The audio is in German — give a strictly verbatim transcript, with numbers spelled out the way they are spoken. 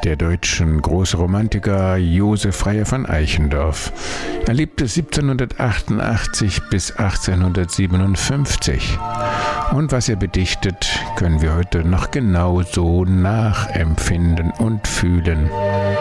der deutschen Großromantiker Josef Freiherr von Eichendorff. Er lebte siebzehnhundertachtundachtzig bis achtzehnhundertsiebenundfünfzig. Und was er bedichtet, können wir heute noch genauso nachempfinden und fühlen.